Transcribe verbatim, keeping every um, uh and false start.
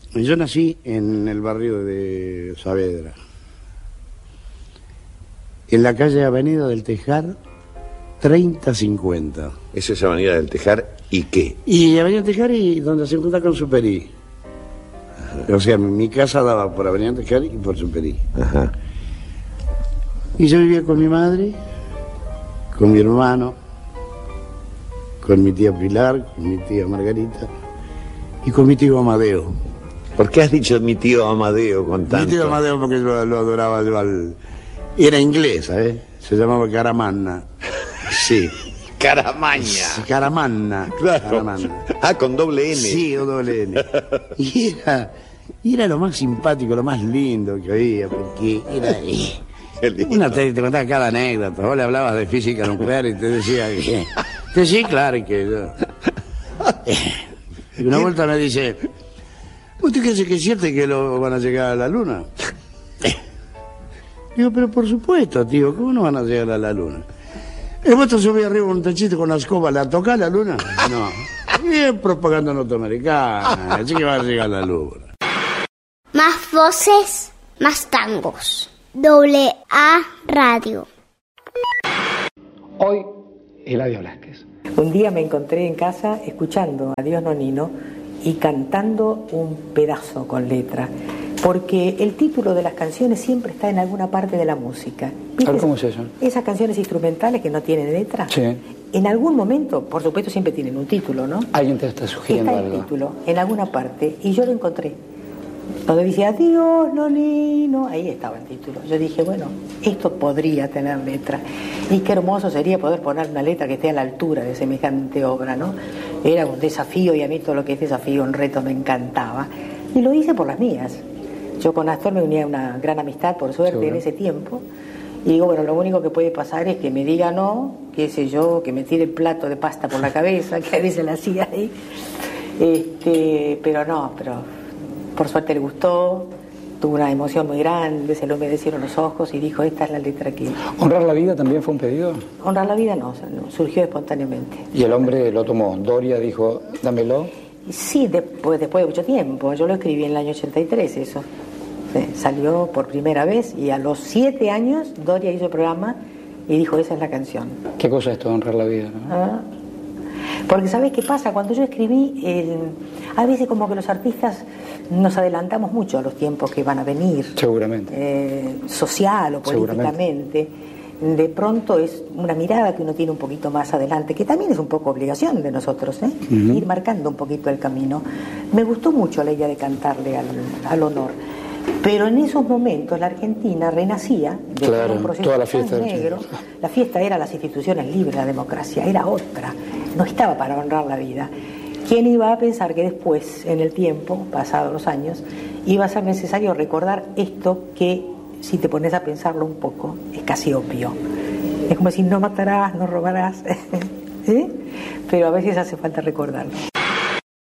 Yo nací en el barrio de Saavedra, en la calle Avenida del Tejar, treinta cincuenta. Esa es Avenida del Tejar, ¿y qué? Y Avenida del Tejar y donde se encuentra con Superí. Ajá. O sea, mi casa daba por Avenida del Tejar y por Superí. Ajá. Y yo vivía con mi madre, con mi hermano, con mi tía Pilar, con mi tía Margarita y con mi tío Amadeo. ¿Por qué has dicho mi tío Amadeo con tanto? Mi tío Amadeo porque lo, lo adoraba yo al... Era inglés, ¿sabes? Se llamaba Caramanna. Sí. Caramaña. Caramanna. Claro. Caramanna. Ah, con doble N. Sí, con doble N. Y era, y era lo más simpático, lo más lindo que había, porque era... Eh, una te, te contaba cada anécdota. Vos le hablabas de física nuclear y te decía que... que sí, claro, que yo... Y una vuelta me dice... ¿Usted cree que es cierto que lo van a llegar a la luna? Digo, pero por supuesto, tío, ¿cómo no van a llegar a la luna? ¿Y vos te subís arriba un techito con la escoba, ¿la tocás la luna? No. Bien propaganda norteamericana, así que va a llegar a la luna. Más voces, más tangos. Doble A Radio. Hoy, Eladio Blasquez. Un día me encontré en casa escuchando a Dios Nonino y cantando un pedazo con letra, porque el título de las canciones siempre está en alguna parte de la música. ¿Sabes cómo es eso? Esas canciones instrumentales que no tienen letra, sí. En algún momento, por supuesto, siempre tienen un título, ¿no? Alguien te está sugiriendo está el algo. título en alguna parte, y yo lo encontré. Donde dice adiós, Nonino, ahí estaba el título. Yo dije, bueno, esto podría tener letra. Y qué hermoso sería poder poner una letra que esté a la altura de semejante obra, ¿no? Era un desafío, y a mí todo lo que es desafío, un reto, me encantaba. Y lo hice por las mías. Yo con Astor me unía una gran amistad, por suerte, ¿seguro? En ese tiempo. Y digo, bueno, lo único que puede pasar es que me diga no, qué sé yo, que me tire el plato de pasta por la cabeza, que a veces la hacía ahí. Este, pero no, pero... Por suerte le gustó, tuvo una emoción muy grande, se le humedecieron los ojos y dijo, esta es la letra que... ¿Honrar la vida también fue un pedido? Honrar la vida no, no, surgió espontáneamente. ¿Y el hombre lo tomó? ¿Doria dijo, dámelo? Sí, después, después de mucho tiempo. Yo lo escribí en el año ochenta y tres, eso. Sí, salió por primera vez y a los siete años Doria hizo el programa y dijo, esa es la canción. ¿Qué cosa es esto de honrar la vida, no? Ah. Porque ¿sabés qué pasa? Cuando yo escribí, el... a veces como que los artistas nos adelantamos mucho a los tiempos que van a venir. Seguramente. Eh, social o políticamente. De pronto es una mirada que uno tiene un poquito más adelante, que también es un poco obligación de nosotros, ¿eh? Uh-huh. Ir marcando un poquito el camino. Me gustó mucho la idea de cantarle al, al honor. Pero en esos momentos la Argentina renacía de claro, un proceso toda la fiesta negro. La fiesta era las instituciones libres, la democracia, era otra. No estaba para honrar la vida. ¿Quién iba a pensar que después, en el tiempo, pasados los años, iba a ser necesario recordar esto que, si te pones a pensarlo un poco, es casi obvio? Es como decir, no matarás, no robarás, ¿eh? Pero a veces hace falta recordarlo.